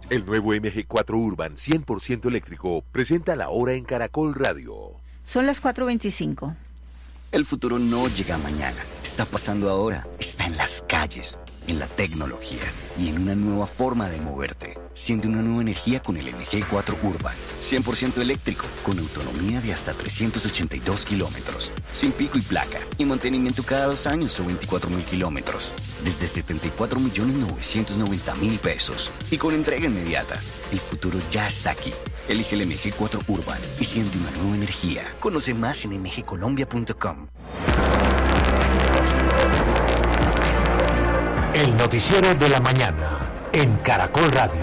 El nuevo MG4 Urban 100% eléctrico presenta la hora en Caracol Radio. Son las 4:25. El futuro no llega mañana, está pasando ahora, está en las calles, en la tecnología y en una nueva forma de moverte. Siente una nueva energía con el MG4 Urban, 100% eléctrico, con autonomía de hasta 382 kilómetros, sin pico y placa, y mantenimiento cada 2 años o 24.000 kilómetros, desde 74.990.000 pesos, y con entrega inmediata. El futuro ya está aquí. Elige el MG4 Urban y siente una nueva energía. Conoce más en mgcolombia.com. El noticiero de la mañana en Caracol Radio.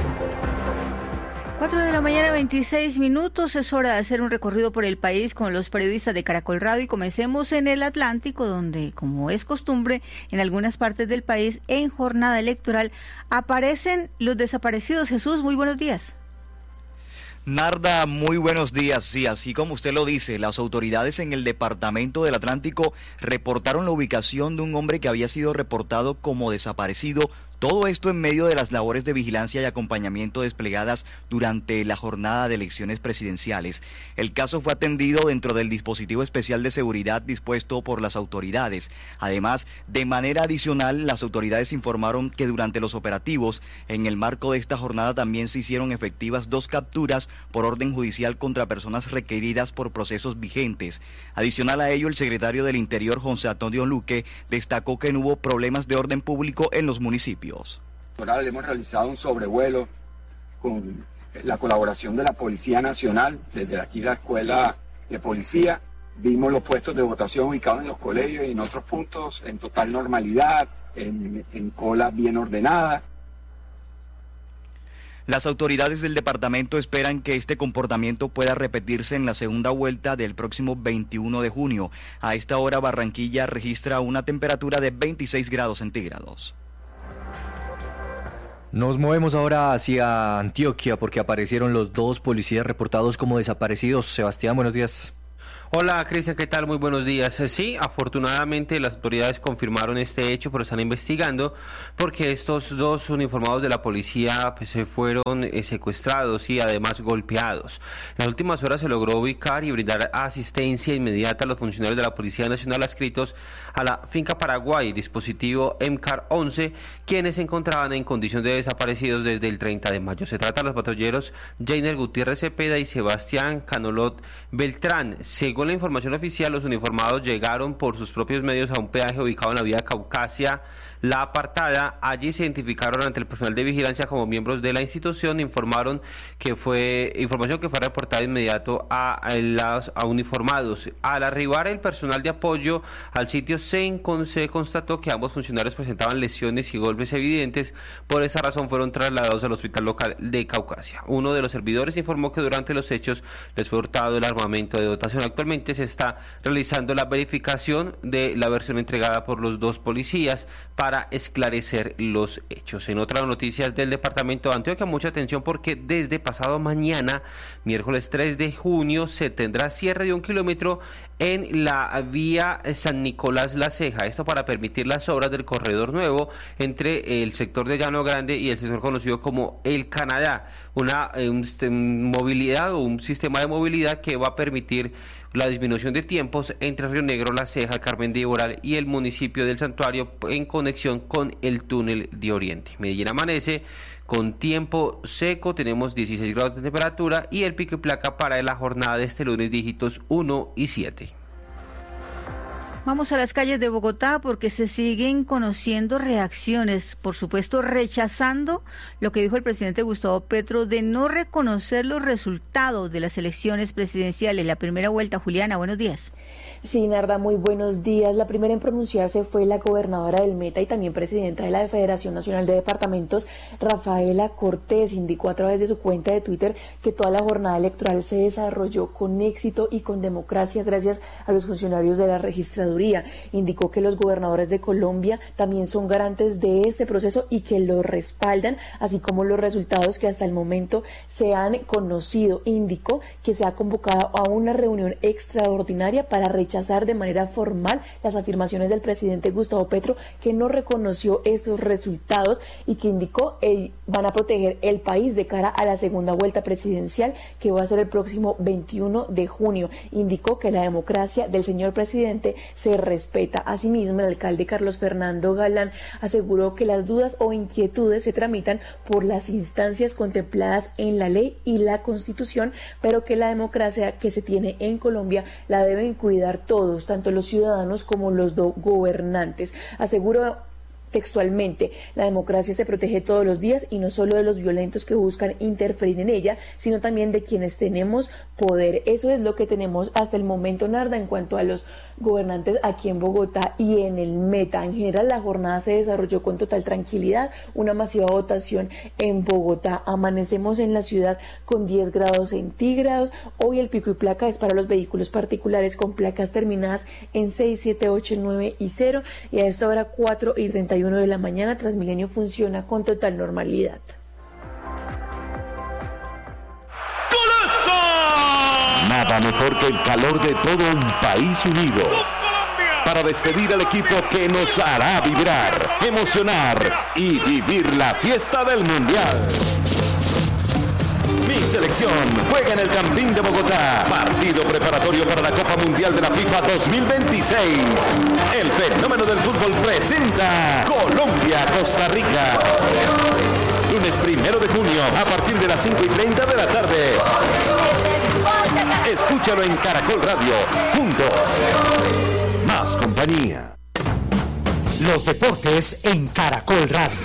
4:26 a.m, es hora de hacer un recorrido por el país con los periodistas de Caracol Radio y comencemos en el Atlántico, donde, como es costumbre, en algunas partes del país, en jornada electoral, aparecen los desaparecidos. Jesús, muy buenos días. Narda, muy buenos días. Sí, así como usted lo dice, las autoridades en el departamento del Atlántico reportaron la ubicación de un hombre que había sido reportado como desaparecido. Todo esto en medio de las labores de vigilancia y acompañamiento desplegadas durante la jornada de elecciones presidenciales. El caso fue atendido dentro del dispositivo especial de seguridad dispuesto por las autoridades. Además, de manera adicional, las autoridades informaron que durante los operativos, en el marco de esta jornada también se hicieron efectivas 2 capturas por orden judicial contra personas requeridas por procesos vigentes. Adicional a ello, el secretario del Interior, José Antonio Luque, destacó que no hubo problemas de orden público en los municipios. Hemos realizado un sobrevuelo con la colaboración de la Policía Nacional, desde aquí la Escuela de Policía. Vimos los puestos de votación ubicados en los colegios y en otros puntos en total normalidad, en colas bien ordenadas. Las autoridades del departamento esperan que este comportamiento pueda repetirse en la segunda vuelta del próximo 21 de junio. A esta hora, Barranquilla registra una temperatura de 26 grados centígrados. Nos movemos ahora hacia Antioquia porque aparecieron los 2 policías reportados como desaparecidos. Sebastián, buenos días. Hola Cristian, ¿qué tal? Muy buenos días. Sí, afortunadamente las autoridades confirmaron este hecho, pero están investigando porque estos 2 uniformados de la policía se fueron secuestrados y además golpeados. En las últimas horas se logró ubicar y brindar asistencia inmediata a los funcionarios de la Policía Nacional adscritos a la finca Paraguay, dispositivo MCAR 11, quienes se encontraban en condición de desaparecidos desde el 30 de mayo. Se trata de los patrulleros Jainer Gutiérrez Cepeda y Sebastián Canolot Beltrán. Según la información oficial, los uniformados llegaron por sus propios medios a un peaje ubicado en la vía Caucasia La Apartada. Allí se identificaron ante el personal de vigilancia como miembros de la institución. Información que fue reportada de inmediato a uniformados. Al arribar el personal de apoyo al sitio se constató que ambos funcionarios presentaban lesiones y golpes evidentes. Por esa razón fueron trasladados al hospital local de Caucasia. Uno de los servidores informó que durante los hechos les fue hurtado el armamento de dotación. Actualmente se está realizando la verificación de la versión entregada por los 2 policías para esclarecer los hechos. En otras noticias del departamento de Antioquia, mucha atención porque desde pasado mañana, miércoles 3 de junio, se tendrá cierre de 1 kilómetro en la vía San Nicolás La Ceja. Esto para permitir las obras del corredor nuevo entre el sector de Llano Grande y el sector conocido como el Canadá. Movilidad o un sistema de movilidad que va a permitir la disminución de tiempos entre Río Negro, La Ceja, Carmen de Iboral y el municipio del Santuario en conexión con el túnel de Oriente. Medellín amanece con tiempo seco, tenemos 16 grados de temperatura y el pico y placa para la jornada de este lunes dígitos 1 y 7. Vamos a las calles de Bogotá porque se siguen conociendo reacciones, por supuesto rechazando lo que dijo el presidente Gustavo Petro de no reconocer los resultados de las elecciones presidenciales, la primera vuelta. Juliana, buenos días. Sí, Narda, muy buenos días. La primera en pronunciarse fue la gobernadora del Meta y también presidenta de la Federación Nacional de Departamentos, Rafaela Cortés. Indicó a través de su cuenta de Twitter que toda la jornada electoral se desarrolló con éxito y con democracia gracias a los funcionarios de la registraduría Procuraduría. Indicó que los gobernadores de Colombia también son garantes de este proceso y que lo respaldan, así como los resultados que hasta el momento se han conocido. Indicó que se ha convocado a una reunión extraordinaria para rechazar de manera formal las afirmaciones del presidente Gustavo Petro, que no reconoció esos resultados y que indicó van a proteger el país de cara a la segunda vuelta presidencial que va a ser el próximo 21 de junio. Indicó que la democracia del señor presidente se respeta. Asimismo, el alcalde Carlos Fernando Galán aseguró que las dudas o inquietudes se tramitan por las instancias contempladas en la ley y la Constitución, pero que la democracia que se tiene en Colombia la deben cuidar todos, tanto los ciudadanos como los gobernantes. Aseguró textualmente: la democracia se protege todos los días y no solo de los violentos que buscan interferir en ella, sino también de quienes tenemos poder. Eso es lo que tenemos hasta el momento, Narda, en cuanto a los gobernantes aquí en Bogotá y en el Meta. En general, la jornada se desarrolló con total tranquilidad, una masiva votación en Bogotá. Amanecemos en la ciudad con 10 grados centígrados. Hoy el pico y placa es para los vehículos particulares con placas terminadas en 6, 7, 8, 9 y 0. Y a esta hora 4:31 de la mañana, Transmilenio funciona con total normalidad. Nada mejor que el calor de todo un país unido para despedir al equipo que nos hará vibrar, emocionar y vivir la fiesta del Mundial. Mi selección juega en el Campín de Bogotá, partido preparatorio para la Copa Mundial de la FIFA 2026. El fenómeno del fútbol presenta Colombia-Costa Rica. Lunes 1 de junio a partir de las 5:30 de la tarde. Escúchalo en Caracol Radio. Juntos, más compañía. Los deportes en Caracol Radio.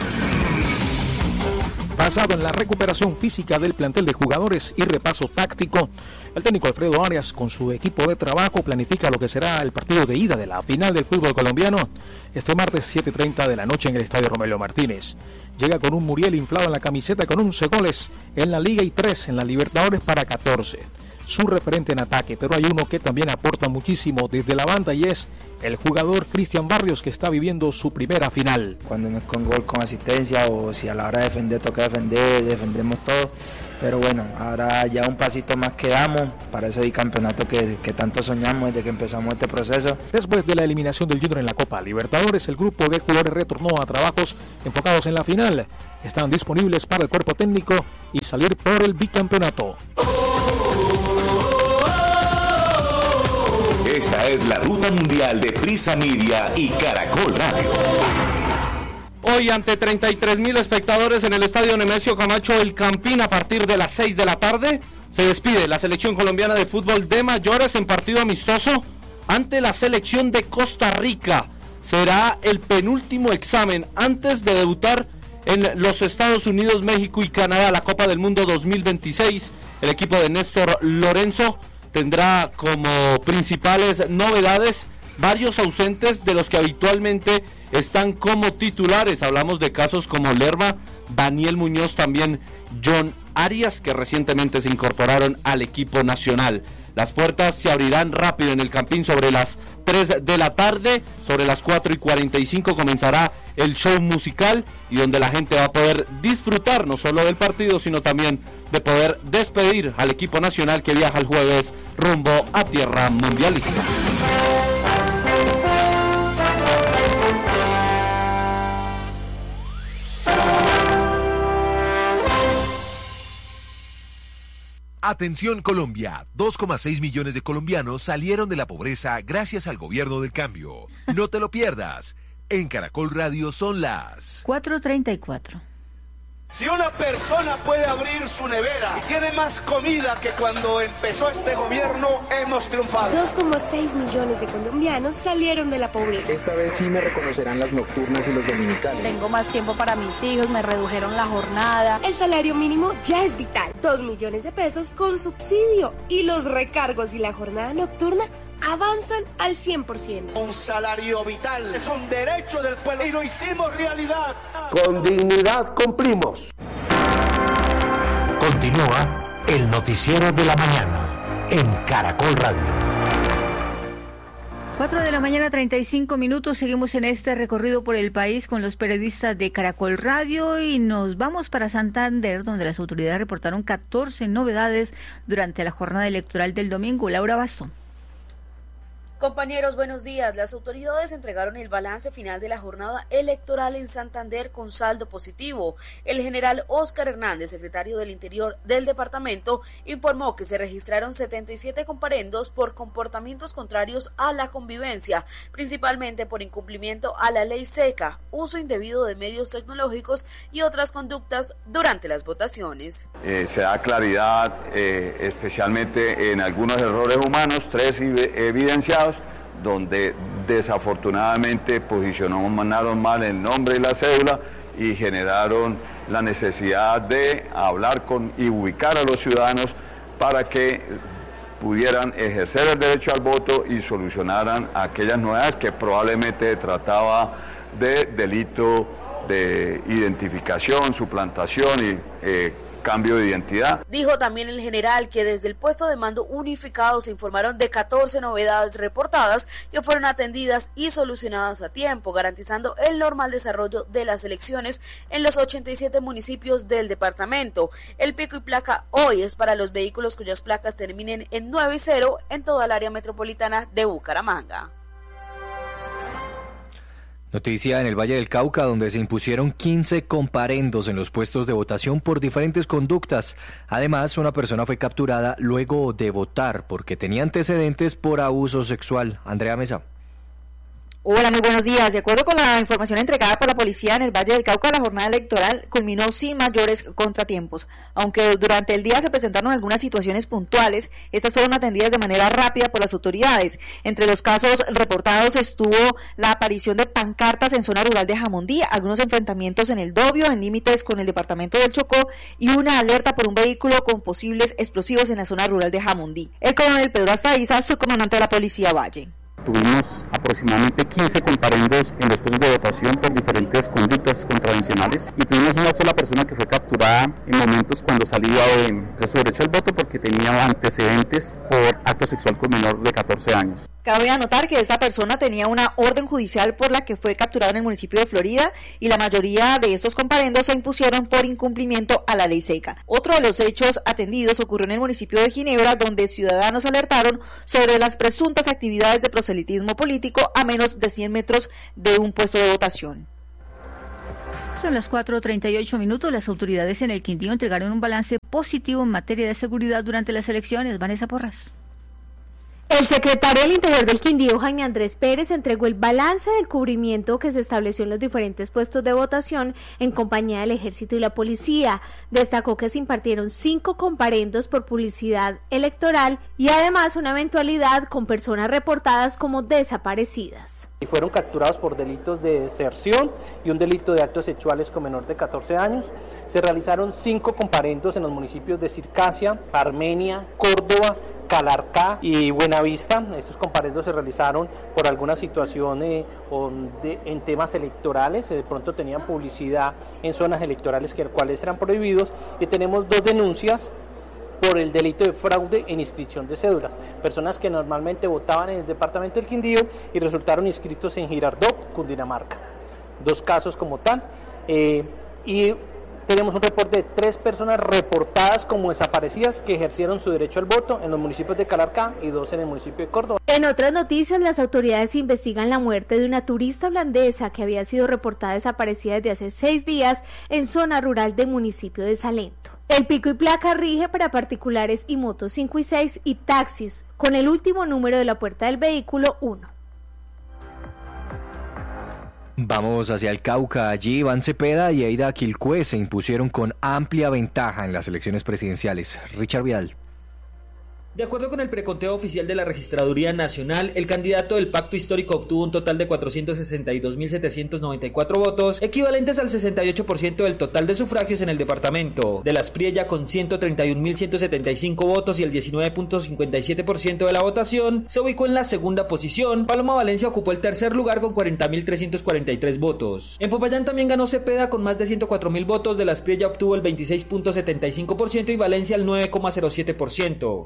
Basado en la recuperación física del plantel de jugadores y repaso táctico, el técnico Alfredo Arias con su equipo de trabajo planifica lo que será el partido de ida de la final del fútbol colombiano este martes 7:30 de la noche en el Estadio Romelio Martínez. Llega con un Muriel inflado en la camiseta con 11 goles en la Liga y 3 en la Libertadores para 14. Su referente en ataque, pero hay uno que también aporta muchísimo desde la banda y es el jugador Cristian Barrios, que está viviendo su primera final. Cuando no es con gol, con asistencia, o si a la hora de defender toca defender, defendemos todo. Pero bueno, ahora ya un pasito más que damos para ese bicampeonato que tanto soñamos desde que empezamos este proceso. Después de la eliminación del Junior en la Copa Libertadores, el grupo de jugadores retornó a trabajos enfocados en la final. Están disponibles para el cuerpo técnico y salir por el bicampeonato. Esta es la ruta mundial de Prisa Media y Caracol Radio. Hoy, ante 33,000 espectadores en el Estadio Nemesio Camacho El Campín, a partir de las 6 de la tarde, se despide la selección colombiana de fútbol de mayores en partido amistoso ante la selección de Costa Rica. Será el penúltimo examen antes de debutar en los Estados Unidos, México y Canadá, la Copa del Mundo 2026. El equipo de Néstor Lorenzo tendrá como principales novedades varios ausentes de los que habitualmente están como titulares. Hablamos de casos como Lerma, Daniel Muñoz, también John Arias, que recientemente se incorporaron al equipo nacional. Las puertas se abrirán rápido en el Campín sobre las 3 de la tarde. Sobre las 4:45 comenzará el show musical, y donde la gente va a poder disfrutar no solo del partido, sino también de poder despedir al equipo nacional que viaja el jueves rumbo a tierra mundialista. Atención Colombia, 2,6 millones de colombianos salieron de la pobreza gracias al gobierno del cambio. No te lo pierdas. En Caracol Radio son las 4:34. Si una persona puede abrir su nevera y tiene más comida que cuando empezó este gobierno, hemos triunfado. 2,6 millones de colombianos salieron de la pobreza. Esta vez sí me reconocerán las nocturnas y los dominicales. Tengo más tiempo para mis hijos, me redujeron la jornada. El salario mínimo ya es vital. 2 millones de pesos con subsidio. Y los recargos y la jornada nocturna avanzan al 100%. Un salario vital es un derecho del pueblo y lo hicimos realidad. Con dignidad cumplimos. Continúa el noticiero de la mañana en Caracol Radio. 4 de la mañana, 35 minutos. Seguimos en este recorrido por el país con los periodistas de Caracol Radio y nos vamos para Santander, donde las autoridades reportaron 14 novedades durante la jornada electoral del domingo. Laura Bastón. Compañeros, buenos días. Las autoridades entregaron el balance final de la jornada electoral en Santander con saldo positivo. El general Óscar Hernández, secretario del Interior del departamento, informó que se registraron 77 comparendos por comportamientos contrarios a la convivencia, principalmente por incumplimiento a la ley seca, uso indebido de medios tecnológicos y otras conductas durante las votaciones. Se da claridad especialmente en algunos errores humanos, 3 evidenciados, donde desafortunadamente posicionaron mal el nombre y la cédula y generaron la necesidad de hablar con y ubicar a los ciudadanos para que pudieran ejercer el derecho al voto y solucionaran aquellas novedades que probablemente trataba de delito de identificación, suplantación y cambio de identidad. Dijo también el general que desde el puesto de mando unificado se informaron de 14 novedades reportadas que fueron atendidas y solucionadas a tiempo, garantizando el normal desarrollo de las elecciones en los 87 municipios del departamento. El pico y placa hoy es para los vehículos cuyas placas terminen en 9 y 0 en toda el área metropolitana de Bucaramanga. Noticia en el Valle del Cauca, donde se impusieron 15 comparendos en los puestos de votación por diferentes conductas. Además, una persona fue capturada luego de votar porque tenía antecedentes por abuso sexual. Andrea Mesa. Hola, muy buenos días. De acuerdo con la información entregada por la policía en el Valle del Cauca, la jornada electoral culminó sin mayores contratiempos. Aunque durante el día se presentaron algunas situaciones puntuales, estas fueron atendidas de manera rápida por las autoridades. Entre los casos reportados estuvo la aparición de pancartas en zona rural de Jamundí, algunos enfrentamientos en el Dobio, en límites con el departamento del Chocó, y una alerta por un vehículo con posibles explosivos en la zona rural de Jamundí. El coronel Pedro Astaiza, subcomandante de la Policía Valle. Tuvimos aproximadamente 15 comparendos en los puestos de votación por diferentes conductas contravencionales y tuvimos una sola persona que fue capturada en momentos cuando salía de su derecho al voto porque tenía antecedentes por acto sexual con menor de 14 años. Cabe anotar que esta persona tenía una orden judicial por la que fue capturada en el municipio de Florida y la mayoría de estos comparendos se impusieron por incumplimiento a la ley seca. Otro de los hechos atendidos ocurrió en el municipio de Ginebra, donde ciudadanos alertaron sobre las presuntas actividades de proselitismo político a menos de 100 metros de un puesto de votación. Son las 4:38 minutos. Las autoridades en el Quindío entregaron un balance positivo en materia de seguridad durante las elecciones. Vanessa Porras. El secretario del Interior del Quindío, Jaime Andrés Pérez, entregó el balance del cubrimiento que se estableció en los diferentes puestos de votación en compañía del Ejército y la Policía. Destacó que se impartieron 5 comparendos por publicidad electoral y además una eventualidad con personas reportadas como desaparecidas. Y fueron capturados por delitos de deserción y un delito de actos sexuales con menor de 14 años. Se realizaron 5 comparendos en los municipios de Circasia, Armenia, Córdoba, Calarcá y Buenavista. Estos comparendos se realizaron por alguna situación en temas electorales, de pronto tenían publicidad en zonas electorales cuales eran prohibidos, y tenemos 2 denuncias por el delito de fraude en inscripción de cédulas, personas que normalmente votaban en el departamento del Quindío y resultaron inscritos en Girardot, Cundinamarca. 2 casos como tal, y tenemos un reporte de 3 personas reportadas como desaparecidas que ejercieron su derecho al voto en los municipios de Calarcá y 2 en el municipio de Córdoba. En otras noticias, las autoridades investigan la muerte de una turista holandesa que había sido reportada desaparecida desde hace 6 días en zona rural del municipio de Salento. El pico y placa rige para particulares y motos 5 y 6 y taxis, con el último número de la puerta del vehículo 1. Vamos hacia el Cauca. Allí Iván Cepeda y Eida Quilcué se impusieron con amplia ventaja en las elecciones presidenciales. Richard Vidal. De acuerdo con el preconteo oficial de la Registraduría Nacional, el candidato del Pacto Histórico obtuvo un total de 462.794 votos, equivalentes al 68% del total de sufragios en el departamento. De la Espriella, con 131.175 votos y el 19.57% de la votación, se ubicó en la segunda posición. Paloma Valencia ocupó el tercer lugar con 40.343 votos. En Popayán también ganó Cepeda con más de 104.000 votos, de la Espriella obtuvo el 26.75% y Valencia el 9.07%. Conocidos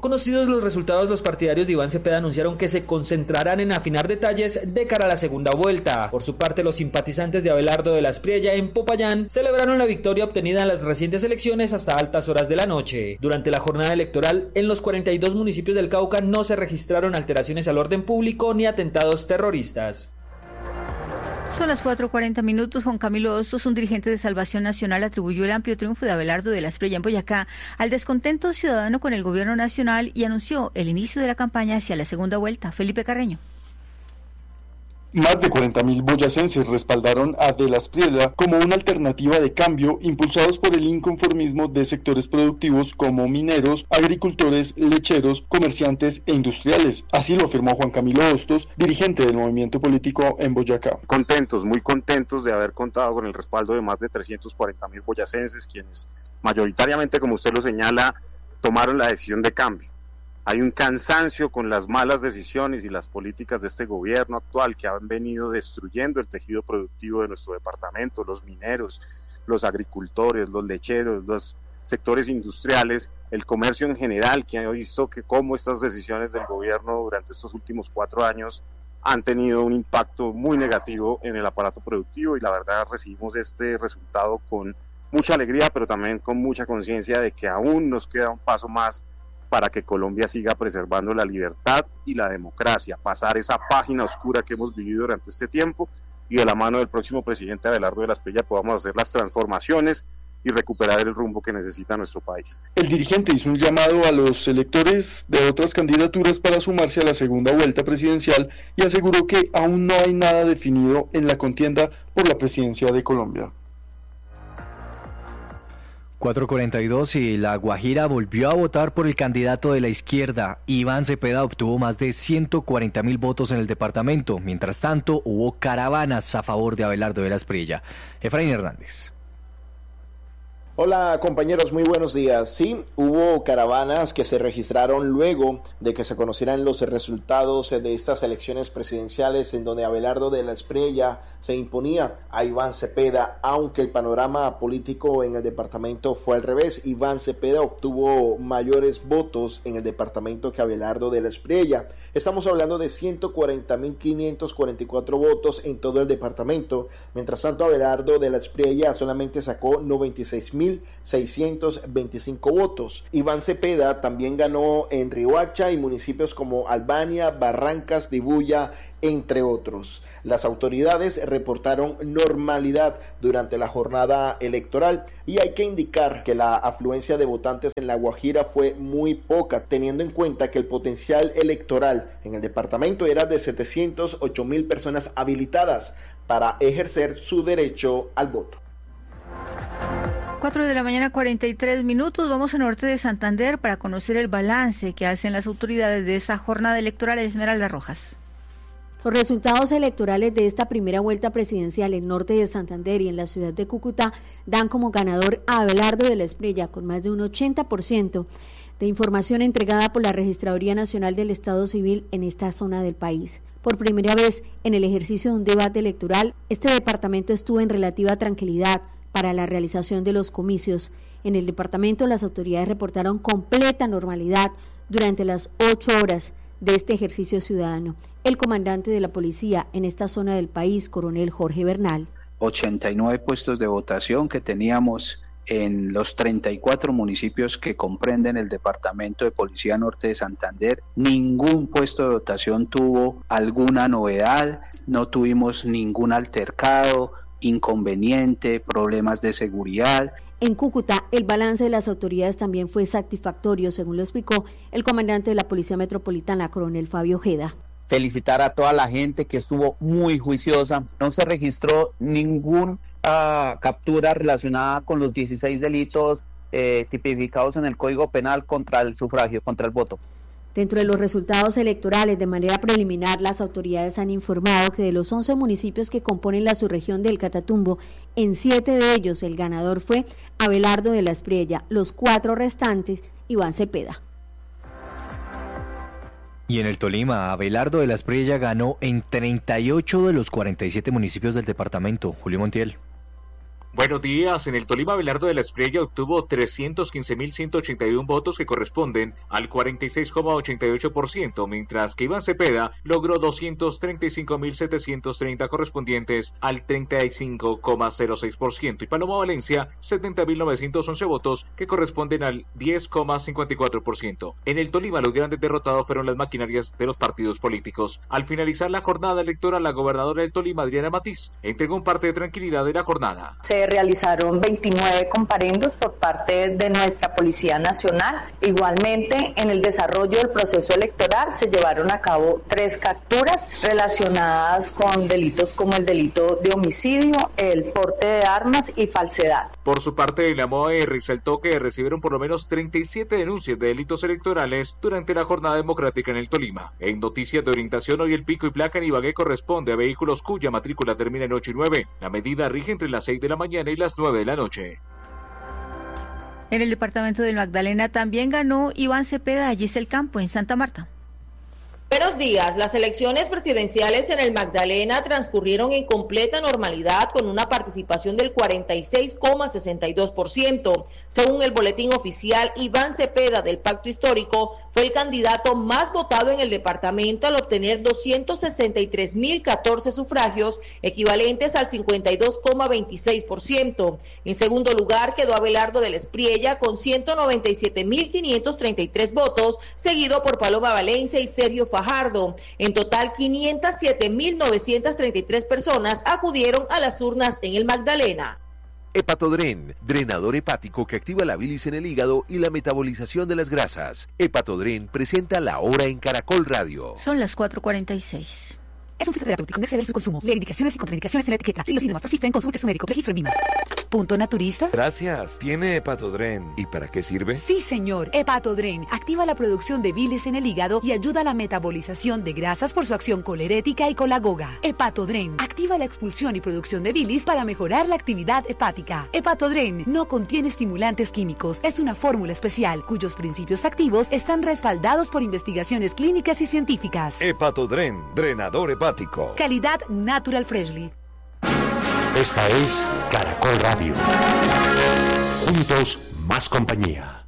Conocidos los resultados, los partidarios de Iván Cepeda anunciaron que se concentrarán en afinar detalles de cara a la segunda vuelta. Por su parte, los simpatizantes de Abelardo de la Espriella en Popayán celebraron la victoria obtenida en las recientes elecciones hasta altas horas de la noche. Durante la jornada electoral, en los 42 municipios del Cauca no se registraron alteraciones al orden público ni atentados terroristas. Son las 4:40 minutos. Juan Camilo Hostos, un dirigente de Salvación Nacional, atribuyó el amplio triunfo de Abelardo de la Espriella en Boyacá al descontento ciudadano con el gobierno nacional y anunció el inicio de la campaña hacia la segunda vuelta. Felipe Carreño. Más de 40.000 boyacenses respaldaron a De la Espriella como una alternativa de cambio, impulsados por el inconformismo de sectores productivos como mineros, agricultores, lecheros, comerciantes e industriales. Así lo afirmó Juan Camilo Hostos, dirigente del movimiento político en Boyacá. Contentos, muy contentos de haber contado con el respaldo de más de 340.000 boyacenses, quienes mayoritariamente, como usted lo señala, tomaron la decisión de cambio. Hay un cansancio con las malas decisiones y las políticas de este gobierno actual que han venido destruyendo el tejido productivo de nuestro departamento, los mineros, los agricultores, los lecheros, los sectores industriales, el comercio en general, que ha visto que cómo estas decisiones del gobierno durante estos últimos 4 años han tenido un impacto muy negativo en el aparato productivo, y la verdad recibimos este resultado con mucha alegría, pero también con mucha conciencia de que aún nos queda un paso más para que Colombia siga preservando la libertad y la democracia, pasar esa página oscura que hemos vivido durante este tiempo, y de la mano del próximo presidente Abelardo de la Espriella podamos hacer las transformaciones y recuperar el rumbo que necesita nuestro país. El dirigente hizo un llamado a los electores de otras candidaturas para sumarse a la segunda vuelta presidencial y aseguró que aún no hay nada definido en la contienda por la presidencia de Colombia. 4:42 y La Guajira volvió a votar por el candidato de la izquierda. Iván Cepeda obtuvo más de 140.000 votos en el departamento. Mientras tanto, hubo caravanas a favor de Abelardo de la Espriella. Efraín Hernández. Hola compañeros, muy buenos días. Sí, hubo caravanas que se registraron luego de que se conocieran los resultados de estas elecciones presidenciales, en donde Abelardo de la Espriella se imponía a Iván Cepeda, aunque el panorama político en el departamento fue al revés. Iván Cepeda obtuvo mayores votos en el departamento que Abelardo de la Espriella. Estamos hablando de 140.544 votos en todo el departamento. Mientras tanto, Abelardo de la Espriella solamente sacó 96.625 votos. Iván Cepeda también ganó en Riohacha y municipios como Albania, Barrancas, Dibuya, entre otros. Las autoridades reportaron normalidad durante la jornada electoral, y hay que indicar que la afluencia de votantes en La Guajira fue muy poca, teniendo en cuenta que el potencial electoral en el departamento era de 708.000 personas habilitadas para ejercer su derecho al voto. 4:43 a.m. Vamos al norte de Santander para conocer el balance que hacen las autoridades de esa jornada electoral. Esmeralda Rojas. Los resultados electorales de esta primera vuelta presidencial en norte de Santander y en la ciudad de Cúcuta dan como ganador a Abelardo de la Espriella con más de un 80% de información entregada por la Registraduría Nacional del Estado Civil en esta zona del país. Por primera vez en el ejercicio de un debate electoral, este departamento estuvo en relativa tranquilidad para la realización de los comicios. En el departamento, las autoridades reportaron completa normalidad durante las 8 horas de este ejercicio ciudadano. El comandante de la policía en esta zona del país, coronel Jorge Bernal. 89 puestos de votación que teníamos en los 34 municipios que comprenden el departamento de Policía Norte de Santander. Ningún puesto de votación tuvo alguna novedad, no tuvimos ningún altercado, inconveniente, problemas de seguridad. En Cúcuta, el balance de las autoridades también fue satisfactorio, según lo explicó el comandante de la Policía Metropolitana, coronel Fabio Ojeda. Felicitar a toda la gente que estuvo muy juiciosa. No se registró ninguna captura relacionada con los 16 delitos tipificados en el Código Penal contra el sufragio, contra el voto. Dentro de los resultados electorales, de manera preliminar, las autoridades han informado que de los 11 municipios que componen la subregión del Catatumbo, en 7 de ellos el ganador fue Abelardo de la Espriella, los 4 restantes, Iván Cepeda. Y en el Tolima, Abelardo de la Espriella ganó en 38 de los 47 municipios del departamento. Julio Montiel. Buenos días. En el Tolima, Abelardo de la Espriella obtuvo 315.181 votos que corresponden al 46,88%, mientras que Iván Cepeda logró 235.730 correspondientes al 35,06% y Paloma Valencia 70.911 votos que corresponden al 10,54%. En el Tolima, los grandes derrotados fueron las maquinarias de los partidos políticos. Al finalizar la jornada electoral, la gobernadora del Tolima, Adriana Matiz, entregó un parte de tranquilidad de la jornada. Se realizaron 29 comparendos por parte de nuestra Policía Nacional. Igualmente, en el desarrollo del proceso electoral se llevaron a cabo 3 capturas relacionadas con delitos como el delito de homicidio, el porte de armas y falsedad. Por su parte, la MOAE resaltó que recibieron por lo menos 37 denuncias de delitos electorales durante la jornada democrática en el Tolima. En noticias de orientación, hoy el pico y placa en Ibagué corresponde a vehículos cuya matrícula termina en 8 y 9. La medida rige entre las 6 de la mañana y las 9 de la noche. En el departamento del Magdalena también ganó Iván Cepeda, allí es el campo, en Santa Marta. Buenos días. Las elecciones presidenciales en el Magdalena transcurrieron en completa normalidad con una participación del 46,62%. Según el boletín oficial, Iván Cepeda del Pacto Histórico fue el candidato más votado en el departamento al obtener 263.014 sufragios, equivalentes al 52,26%. En segundo lugar quedó Abelardo de la Espriella con 197.533 votos, seguido por Paloma Valencia y Sergio Fajardo. En total, 507.933 personas acudieron a las urnas en el Magdalena. Hepatodren, drenador hepático que activa la bilis en el hígado y la metabolización de las grasas. Hepatodren presenta La Hora en Caracol Radio. Son las 4:46. Es un fitoterapéutico, no exceder su consumo. Lee indicaciones y contraindicaciones en la etiqueta. Si los síntomas persisten, consulte a su médico. Registro en VIMA. ¿Punto naturista? Gracias. ¿Tiene Hepatodren? ¿Y para qué sirve? Sí, señor. Hepatodren activa la producción de bilis en el hígado y ayuda a la metabolización de grasas por su acción colerética y colagoga. Hepatodren activa la expulsión y producción de bilis para mejorar la actividad hepática. Hepatodren no contiene estimulantes químicos. Es una fórmula especial cuyos principios activos están respaldados por investigaciones clínicas y científicas. Hepatodren, drenador hepático. Calidad Natural Freshly. Esta es Caracol Radio. Juntos, más compañía.